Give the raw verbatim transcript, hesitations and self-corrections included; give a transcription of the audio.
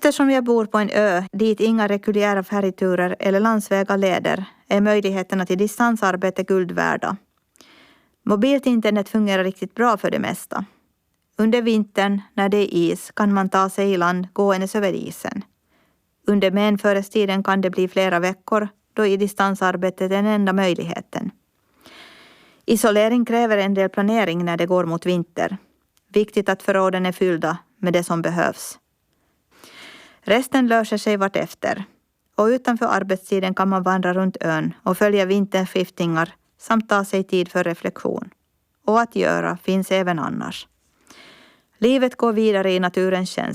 Eftersom jag bor på en ö dit inga reguljära färjeturer eller landsvägar leder är möjligheterna till distansarbete guld värda. Mobilt internet fungerar riktigt bra för det mesta. Under vintern, när det är is, kan man ta sig i land gåendes över isen. Under menförestiden kan det bli flera veckor, då är distansarbetet den enda möjligheten. Isolering kräver en del planering när det går mot vinter. Viktigt att förråden är fyllda med det som behövs. Resten löser sig vart efter. Och utanför arbetstiden kan man vandra runt ön och följa vinterns skiftningar samt ta sig tid för reflektion. Och att göra finns även annars. Livet går vidare i naturens tjänst.